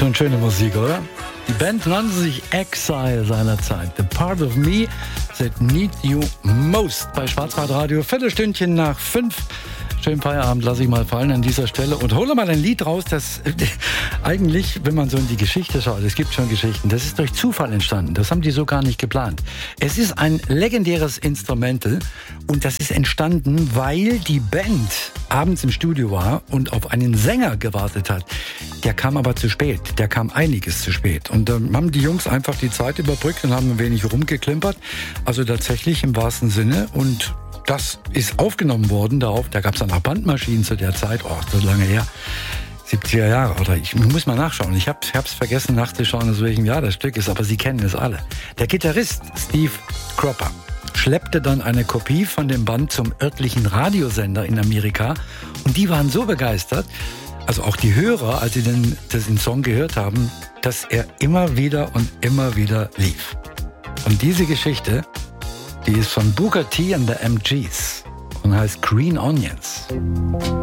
Schon schöne Musik, oder? Die Band nannte sich Exile seinerzeit. The Part of Me that Need You Most bei Schwarzwaldradio. Viertelstündchen nach 5. Schönen Feierabend lasse ich mal fallen an dieser Stelle und hole mal ein Lied raus, das eigentlich, wenn man so in die Geschichte schaut, es gibt schon Geschichten, das ist durch Zufall entstanden. Das haben die so gar nicht geplant. Es ist ein legendäres Instrumental und das ist entstanden, weil die Band abends im Studio war und auf einen Sänger gewartet hat. Der kam aber zu spät. Der kam einiges zu spät. Und dann haben die Jungs einfach die Zeit überbrückt und haben ein wenig rumgeklimpert. Also tatsächlich im wahrsten Sinne. Und das ist aufgenommen worden darauf. Da gab es dann auch Bandmaschinen zu der Zeit. Oh, das ist lange her. 70er Jahre. Oder ich muss mal nachschauen. Ich hab's vergessen nachzuschauen, aus welchem Jahr das Stück ist. Aber Sie kennen es alle. Der Gitarrist Steve Cropper schleppte dann eine Kopie von dem Band zum örtlichen Radiosender in Amerika. Und die waren so begeistert, also auch die Hörer, als sie den Song gehört haben, dass er immer wieder lief. Und diese Geschichte, die ist von Booker T and the MGs und heißt Green Onions.